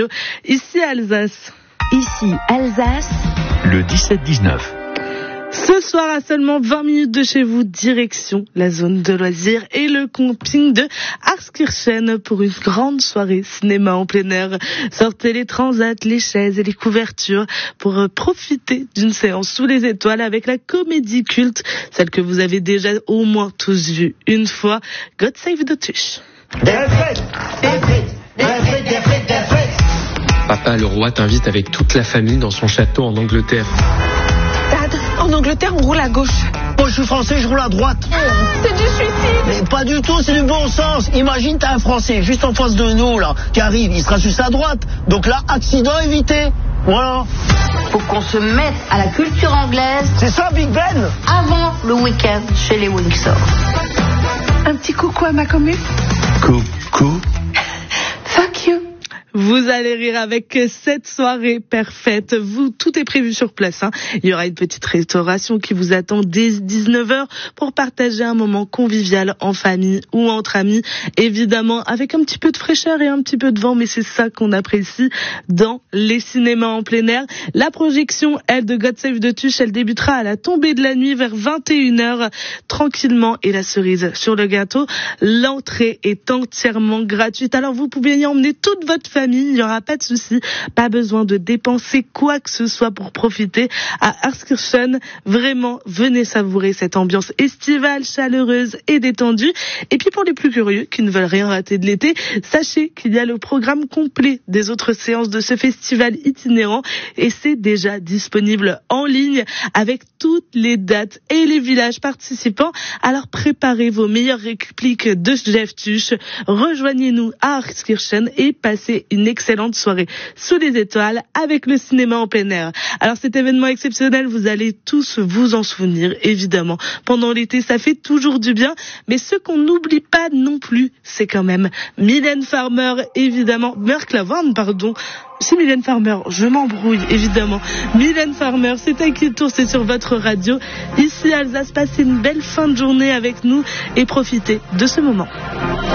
radio, ici à Alsace. Ici Alsace, le 17-19. Ce soir, à seulement 20 minutes de chez vous, direction la zone de loisirs et le camping de Arskirchen pour une grande soirée cinéma en plein air. Sortez les transats, les chaises et les couvertures pour profiter d'une séance sous les étoiles avec la comédie culte, celle que vous avez déjà au moins tous vue une fois, God Save the Tush. Papa, le roi t'invite avec toute la famille dans son château en Angleterre. Dad, en Angleterre, on roule à gauche. Moi, je suis français, je roule à droite. C'est du suicide. Mais pas du tout, c'est du bon sens. Imagine, t'as un Français juste en face de nous, là, qui arrive, il sera juste à droite. Donc là, accident évité. Voilà. Faut qu'on se mette à la culture anglaise. C'est ça, Big Ben. Avant le week-end chez les Windsor. Un petit coucou à ma commune. Coucou. Fuck you. Vous allez rire avec cette soirée parfaite. Tout est prévu sur place. Il y aura une petite restauration qui vous attend dès 19h pour partager un moment convivial en famille ou entre amis. Évidemment, avec un petit peu de fraîcheur et un petit peu de vent, mais c'est ça qu'on apprécie dans les cinémas en plein air. La projection, elle, de God Save the Tush, elle débutera à la tombée de la nuit vers 21h, tranquillement. Et la cerise sur le gâteau, l'entrée est entièrement gratuite. Alors vous pouvez y emmener toute votre famille. Il n'y aura pas de souci, pas besoin de dépenser quoi que ce soit pour profiter à Arskirchen. Vraiment, venez savourer cette ambiance estivale, chaleureuse et détendue. Et puis pour les plus curieux qui ne veulent rien rater de l'été, sachez qu'il y a le programme complet des autres séances de ce festival itinérant et c'est déjà disponible en ligne avec toutes les dates et les villages participants. Alors préparez vos meilleures répliques de Jeff Tuch, rejoignez-nous à Arskirchen et passez une excellente soirée sous les étoiles avec le cinéma en plein air. Alors cet événement exceptionnel, vous allez tous vous en souvenir, évidemment. Pendant l'été, ça fait toujours du bien, mais ce qu'on n'oublie pas non plus, c'est quand même Mylène Farmer, évidemment. Mark Lavoine, pardon. C'est Mylène Farmer, je m'embrouille, évidemment. Mylène Farmer, c'est à qui le tour, c'est sur votre radio. Ici, Alsace, passez une belle fin de journée avec nous et profitez de ce moment.